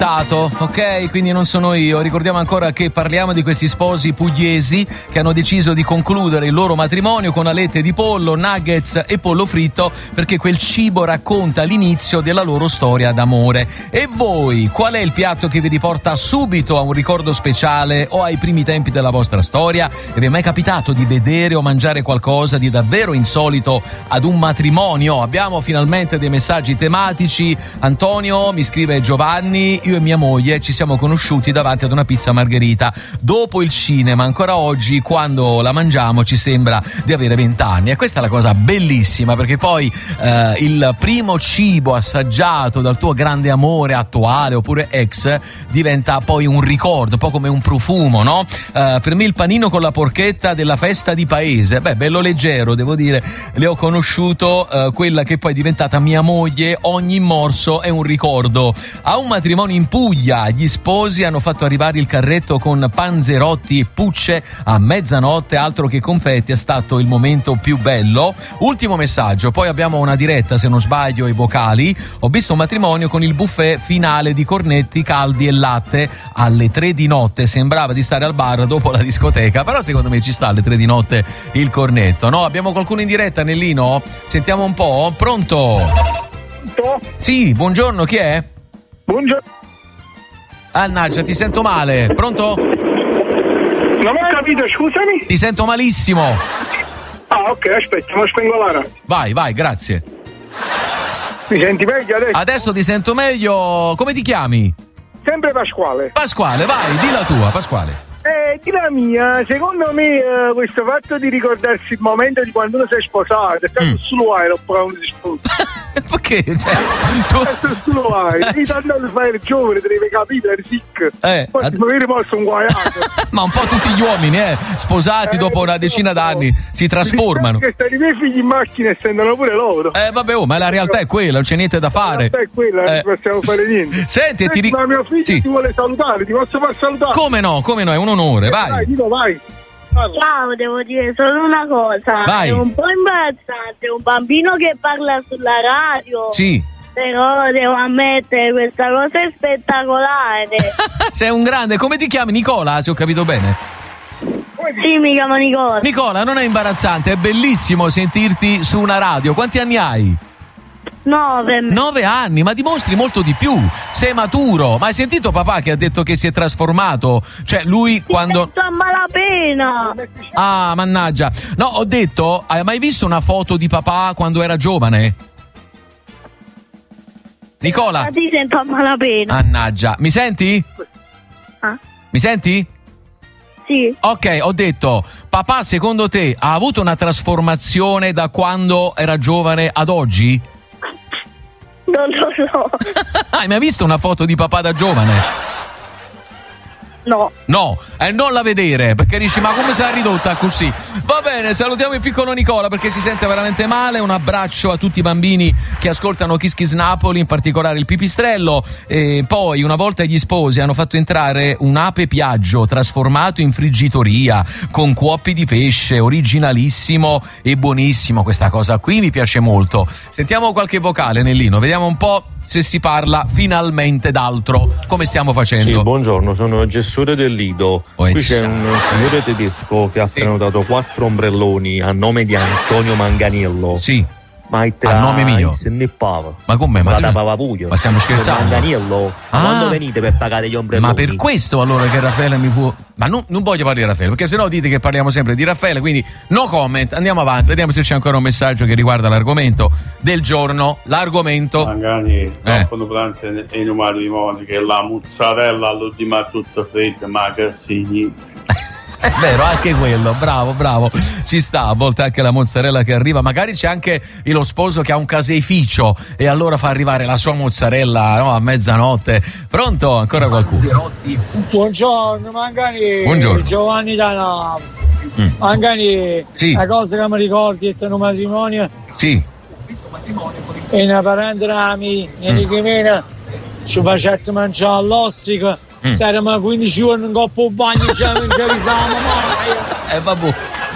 inventato, ok? Quindi non sono io. Ricordiamo ancora che parliamo di questi sposi pugliesi che hanno deciso di concludere il loro matrimonio con alette di pollo, nuggets e pollo fritto, perché quel cibo racconta l'inizio della loro storia d'amore. E voi, qual è il piatto che vi riporta subito a un ricordo speciale o ai primi tempi della vostra storia? E vi è mai capitato di vedere o mangiare qualcosa di davvero insolito ad un matrimonio? Abbiamo finalmente dei messaggi tematici. Antonio, mi scrive Giovanni, io e mia moglie ci siamo conosciuti davanti ad una pizza margherita dopo il cinema. Ancora oggi quando la mangiamo ci sembra di avere 20 anni, e questa è la cosa bellissima, perché poi il primo cibo assaggiato dal tuo grande amore attuale oppure ex diventa poi un ricordo, un po' come un profumo, no? Per me il panino con la porchetta della festa di paese, bello leggero, devo dire. Le ho conosciuto quella che poi è diventata mia moglie, ogni morso è un ricordo. A un matrimonio in Puglia gli sposi hanno fatto arrivare il carretto con panzerotti e pucce a mezzanotte, altro che confetti, è stato il momento più bello. Ultimo messaggio, poi abbiamo una diretta se non sbaglio e vocali. Ho visto un matrimonio con il buffet finale di cornetti caldi e latte alle 3 di notte, sembrava di stare al bar dopo la discoteca, però secondo me ci sta alle 3 di notte il cornetto, no? Abbiamo qualcuno in diretta, Nellino? Sentiamo un po', pronto? Sì, buongiorno, chi è? Buongiorno. Annaggia, ti sento male. Pronto? Non ho capito, scusami. Ti sento malissimo. Ah, ok, aspetta, mi spengo la radio. Vai, grazie. Mi senti meglio adesso? Adesso ti sento meglio. Come ti chiami? Sempre Pasquale. Pasquale, vai, di la tua, Pasquale. Di la mia, secondo me questo fatto di ricordarsi il momento di quando uno si è sposato è stato solo oppure uno si sposa. Perché? Cioè, tu... solo devi andare a fare il giovane, devi capire, eri sick. Poi ti puoi rimasto un guaiato. Ma un po' tutti gli uomini, sposati dopo una decina d'anni si trasformano. Che stanno i miei figli in macchina e stendono pure loro. Vabbè, ma la realtà è quella, non c'è niente da fare. La realtà è quella, non possiamo fare niente. Senti, ma mio figlio ti vuole salutare, ti posso far salutare? Come no, è un onore, vai. Vai. Ciao, devo dire solo una cosa. Vai. È un po' imbarazzante, un bambino che parla sulla radio. Sì. Però devo ammettere, questa cosa è spettacolare. Sei un grande, come ti chiami? Nicola, se ho capito bene? Sì, mi chiamo Nicola. Nicola, non è imbarazzante, è bellissimo sentirti su una radio. Quanti anni hai? 9 anni, ma dimostri molto di più. Sei maturo. Ma hai sentito papà che ha detto che si è trasformato? Cioè lui quando... Sto a malapena. Ah, mannaggia. No, ho detto, hai mai visto una foto di papà quando era giovane? Nicola? Ti sento a malapena. Mannaggia. Mi senti? Mi senti? Sì. Ok, ho detto, papà secondo te ha avuto una trasformazione da quando era giovane ad oggi? Non lo so. Hai mai visto una foto di papà da giovane? No. Non la vedere, perché dici ma come si è ridotta così? Va bene, salutiamo il piccolo Nicola perché si sente veramente male. Un abbraccio a tutti i bambini che ascoltano Kiss Kiss Napoli, in particolare il pipistrello. E poi una volta gli sposi hanno fatto entrare un ape Piaggio trasformato in friggitoria con cuoppi di pesce, originalissimo e buonissimo. Questa cosa qui mi piace molto. Sentiamo qualche vocale, Nellino, vediamo un po' se si parla finalmente d'altro, come stiamo facendo. Sì, buongiorno, sono gestore del Lido. Qui c'è un signore tedesco che ha prenotato 4 ombrelloni a nome di Antonio Manganiello. Sì. Ma a nome mio. Ma come? Ma stiamo scherzando? Manganiello, quando venite per pagare gli ombrelloni? Ma per questo allora che Raffaele mi può... Ma non voglio parlare di Raffaele, perché sennò dite che parliamo sempre di Raffaele, quindi no comment, andiamo avanti, vediamo se c'è ancora un messaggio che riguarda l'argomento del giorno. L'argomento... Magari dopo pranzo e in un matrimonio che la mozzarella all'ultima tutto fredda, ma che signi... È vero, anche quello, bravo, ci sta, a volte anche la mozzarella che arriva, magari c'è anche lo sposo che ha un caseificio e allora fa arrivare la sua mozzarella, no, a mezzanotte. Pronto? Ancora qualcuno? Buongiorno, Mangani. Buongiorno. Giovanni da Napoli. Mangani, sì. La cosa che mi ricordi è un matrimonio. Sì. E una parente amica, e di meno ci facette mangiare all'ostrico. Saremo 15 giorni in coppa bagno, non ci avisavamo mai. Vabbè.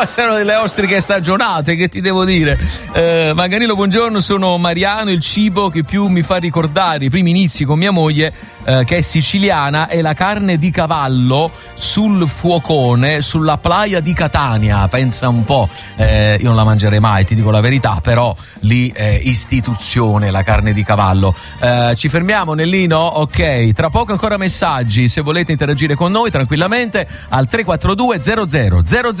sono delle ostriche stagionate, che ti devo dire. Manganello, buongiorno, sono Mariano. Il cibo che più mi fa ricordare i primi inizi con mia moglie, che è siciliana, è la carne di cavallo sul fuocone sulla playa di Catania. Pensa un po', io non la mangerei mai, ti dico la verità, però lì istituzione la carne di cavallo. Ci fermiamo, Nellino? Ok, tra poco ancora messaggi, se volete interagire con noi tranquillamente al 342 00 00